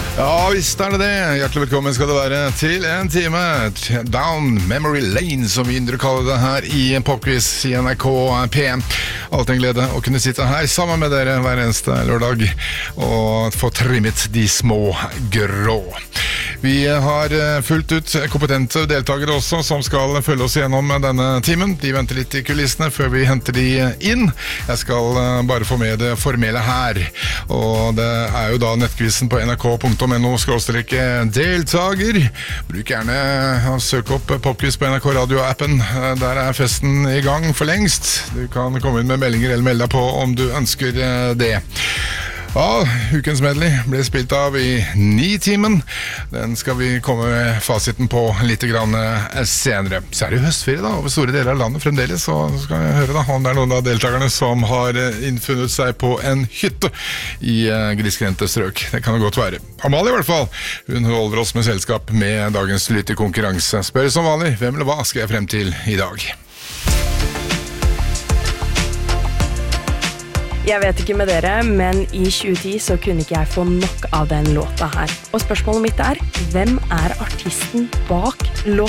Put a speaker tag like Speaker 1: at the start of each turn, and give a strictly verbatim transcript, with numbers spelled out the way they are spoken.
Speaker 1: Ja, visst er det det. Hjertelig velkommen skal det være til en time Down Memory Lane, som vi indre kaller det her i Popquiz i N R K P M. Alt en glede å kunne sitte her sammen med dere hver eneste lørdag og få trimmet de små grå. Vi har fullt ut kompetente deltakere også som skal følge oss gjennom denne timen. De venter litt i kulissene før vi henter de inn. Jeg skal bare få med det formelle her, og det er jo da nettquizen på nrk punktum no skråstrek deltager. Bruk gjerne og søk opp Popquiz på N R K Radio-appen. Der er festen i gang for lengst. Du kan komme inn med meldinger eller melde deg på om du ønsker det. Ja, ukens medley ble spilt av i ni-timen. Den skal vi komme med fasiten på litt grann senere. Så er det jo høstferie da, over store deler av landet fremdeles, så skal jeg høre da om det er noen av deltakerne som har innfunnet seg på en hytte i grisgrendte strøk. Det kan det godt være. Amalie i hvert fall, hun holder oss med selskap med dagens lyttekonkurranse. Spør som vanlig, hvem eller hva skal jeg frem til i dag?
Speaker 2: Jeg vet ikke med dere, men i tjue ti så kunne ikke jeg få nok av den låta her. Og spørsmålet mitt er, hvem er artisten bak låta?